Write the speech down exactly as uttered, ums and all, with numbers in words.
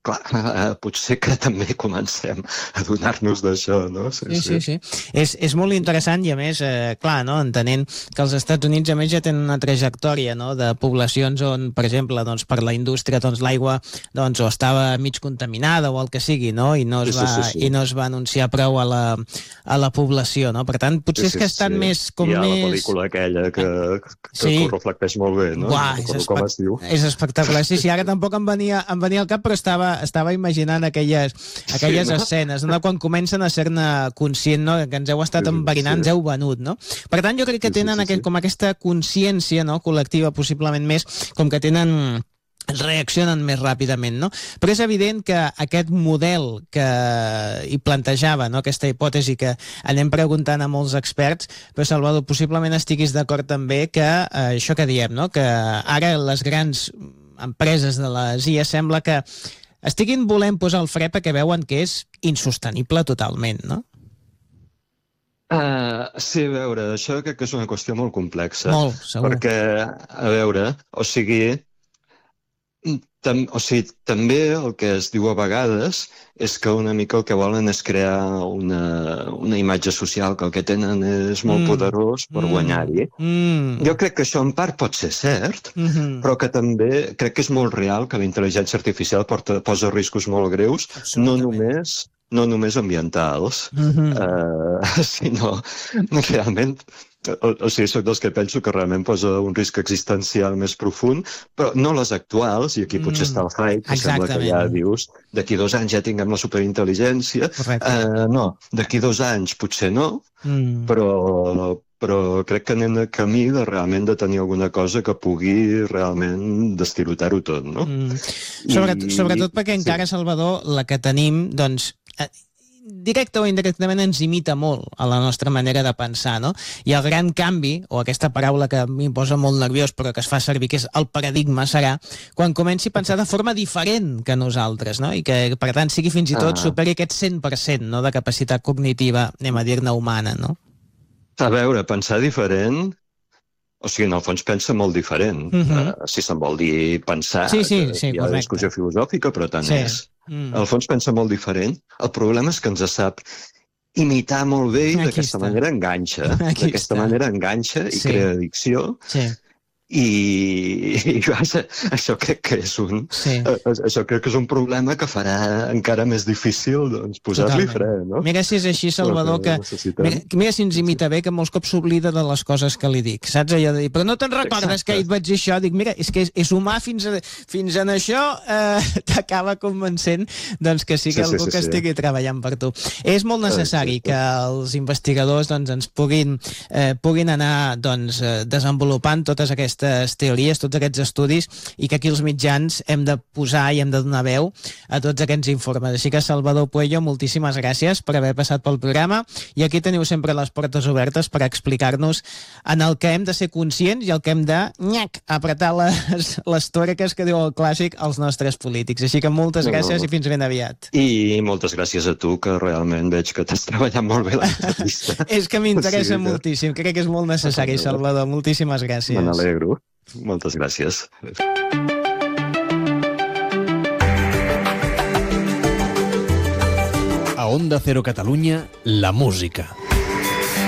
clar, eh, potser que també comencem a donar-nos d'això, no? Sí, sí, sí. sí. És, és molt interessant i, a més, eh, clar, no? Entenent que els Estats Units, a més, ja tenen una trajectòria, no?, de poblacions on, per exemple, doncs, per la indústria, doncs, l'aigua doncs, o estava mig contaminada o el que sigui, no? I no es va, sí, sí, sí. I no es va anunciar prou a la, a la població, no? Per tant, potser sí, sí, és que estan sí. més... Com Hi ha més... la pel·lícula aquella que, que, sí. que ho reflecteix molt bé, no? Uà, no és, com es diu. és espectacular. Sí, sí, ara tampoc em venia, em venia al cap, però estava, estava imaginant aquelles, aquelles sí, no? escenes, no? Quan comencen a ser-ne conscient, no? Que ens heu estat sí, enverinant, sí. ens heu venut, no? Per tant, jo crec que tenen sí, sí, sí, aquest, com aquesta consciència, no?, col·lectiva, possiblement més, com que tenen... reaccionen més ràpidament, no? Però és evident que aquest model que hi plantejava, no?, aquesta hipòtesi que anem preguntant a molts experts, però Salvador, possiblement estiguis d'acord també que eh, això que diem, no?, que ara les grans empreses de les I A sembla que estiguin volent posar el fre perquè veuen que és insostenible totalment, no? Uh, sí, a veure, això crec que és una qüestió molt complexa. Molt, segur. Perquè, a veure, o sigui... Tam, o sigui, també el que es diu a vegades és que una mica el que volen és crear una, una imatge social, que el que tenen és molt mm. poderós per mm. guanyar-hi. Mm. Jo crec que això en part pot ser cert, mm-hmm. però que també crec que és molt real que la intel·ligència artificial porta, posa riscos molt greus, no només, no només ambientals, mm-hmm. uh, sinó realment... O, o sigui, soc dels que penso que realment posa un risc existencial més profund, però no les actuals, i aquí potser mm, està el hype, que sembla que ja dius, d'aquí dos anys ja tinguem la superintel·ligència. Uh, no, d'aquí dos anys potser no, mm. però, però crec que anem de camí de realment de tenir alguna cosa que pugui realment destirotar-ho tot, no? Mm. Sobretot, I, sobretot perquè sí. encara, Salvador, la que tenim, doncs... Eh, directe o indirectament ens imita molt a la nostra manera de pensar, no? I el gran canvi, o aquesta paraula que em posa molt nerviós però que es fa servir, que és el paradigma, serà quan comenci a pensar de forma diferent que nosaltres, no? I que, per tant, sigui fins i tot ah. superi aquest cent per cent, no?, de capacitat cognitiva, anem a dir-ne humana, no? A veure, pensar diferent... O sigui, en el fons pensa molt diferent. Uh-huh. Uh, si se'n vol dir pensar, sí, sí, sí, hi ha correcte. discussió filosòfica, però tant sí. és. Mm. En el fons pensa molt diferent. El problema és que ens sap imitar molt bé i d'aquesta manera enganxa. D'aquesta manera enganxa i sí. crea addicció. Sí. I, i vaja, això crec que és un sí. això crec que és un problema que farà encara més difícil doncs, posar-li fre, no? Mira si és així, Salvador, que, que mira, mira si ens imita bé, que molts cops s'oblida de les coses que li dic, saps? Allò de dir, però no te'n recordes Exacte. que ahir et vaig dir això? Dic, mira, és que és, és humà fins, a, fins en això eh, t'acaba convencent doncs, que sigui sí, algú sí, sí, que estigui sí. treballant per tu. És molt necessari Exacte. que els investigadors doncs, ens puguin, eh, puguin anar doncs, desenvolupant totes aquestes aquestes teories, tots aquests estudis, i que aquí els mitjans hem de posar i hem de donar veu a tots aquests informes. Així que, Salvador Pueyo, moltíssimes gràcies per haver passat pel programa, i aquí teniu sempre les portes obertes per explicar-nos en el que hem de ser conscients i el que hem de nyac, apretar les, les tuerques que diu el clàssic als nostres polítics. Així que moltes gràcies no, no. i fins ben aviat. I moltes gràcies a tu, que realment veig que t'has treballat molt bé l'entrevista. És que m'interessa sí, moltíssim, crec que és molt necessari, Salvador. Moltíssimes gràcies. Me n'alegro. Moltes gràcies. A Onda Cero Catalunya, la música.